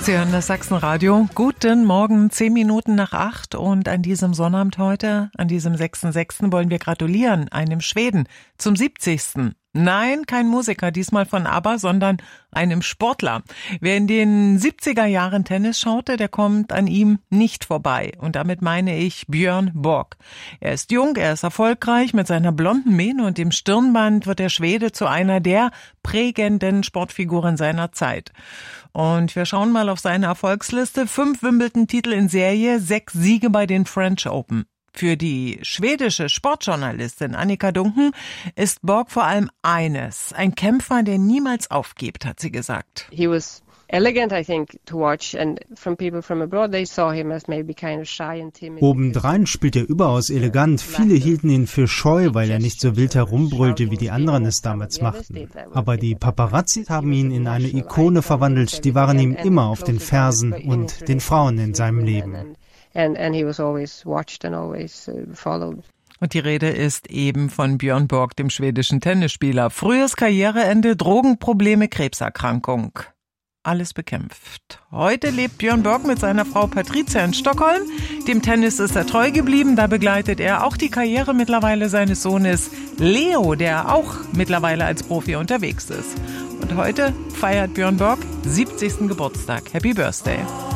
Sie hören das Sachsenradio. Guten Morgen, 10 Minuten nach 8. Und an diesem Sonnabend heute, an diesem 6.6. wollen wir gratulieren einem Schweden zum 70. Nein, kein Musiker, diesmal von ABBA, sondern einem Sportler. Wer in den 70er Jahren Tennis schaute, der kommt an ihm nicht vorbei. Und damit meine ich Björn Borg. Er ist jung, er ist erfolgreich. Mit seiner blonden Mähne und dem Stirnband wird der Schwede zu einer der prägenden Sportfiguren seiner Zeit. Und wir schauen mal auf seine Erfolgsliste. 5 Wimbledon-Titel in Serie, 6 Siege bei den French Open. Für die schwedische Sportjournalistin Annika Duncan ist Borg vor allem eines: ein Kämpfer, der niemals aufgibt, hat sie gesagt. He was elegant, I think, to watch, and from people from abroad they saw him as maybe kind of shy and timid. Obendrein spielt er überaus elegant. Viele hielten ihn für scheu, weil er nicht so wild herumbrüllte, wie die anderen es damals machten. Aber die Paparazzi haben ihn in eine Ikone verwandelt. Die waren ihm immer auf den Fersen und den Frauen in seinem Leben. And he was always watched and always followed. Und die Rede ist eben von Björn Borg, dem schwedischen Tennisspieler. Frühes Karriereende, Drogenprobleme, Krebserkrankung. Alles bekämpft. Heute lebt Björn Borg mit seiner Frau Patricia in Stockholm. Dem Tennis ist er treu geblieben. Da begleitet er auch die Karriere mittlerweile seines Sohnes Leo, der auch mittlerweile als Profi unterwegs ist. Und heute feiert Björn Borg 70. Geburtstag. Happy Birthday.